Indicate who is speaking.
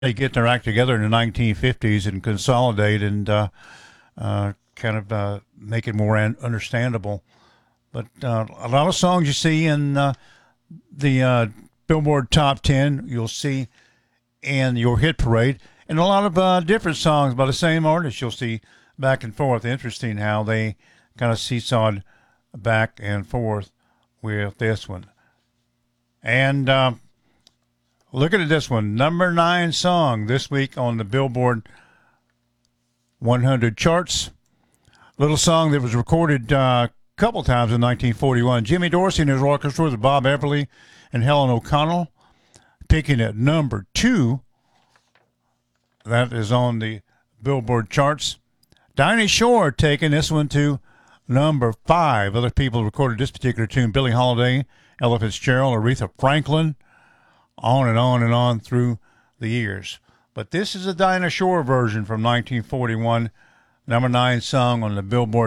Speaker 1: they get their act together in the 1950s and consolidate and kind of make it more understandable. But a lot of songs you see in the Billboard Top 10, you'll see in your hit parade, and a lot of different songs by the same artist you'll see back and forth. Interesting how they kind of seesawed back and forth with this one. And looking at this one, number 9 song this week on the Billboard 100 charts. Little song that was recorded couple times in 1941. Jimmy Dorsey and his orchestra with Bob Everly and Helen O'Connell, taking it number 2. That is on the Billboard charts. Dinah Shore taking this one to number 5. Other people recorded this particular tune: Billie Holiday, Ella Fitzgerald, Aretha Franklin, on and on and on through the years. But this is a Dinah Shore version from 1941, number 9 song on the Billboard